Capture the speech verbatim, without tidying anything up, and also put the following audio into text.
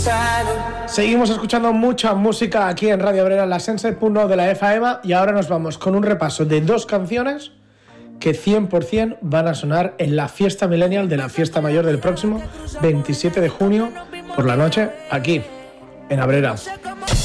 Seguimos escuchando mucha música aquí en Radio Abrera, la Sense punto de la F A E M A, y ahora nos vamos con un repaso de dos canciones que cien por ciento van a sonar en la fiesta millennial de la fiesta mayor del próximo veintisiete de junio por la noche aquí en Abrera.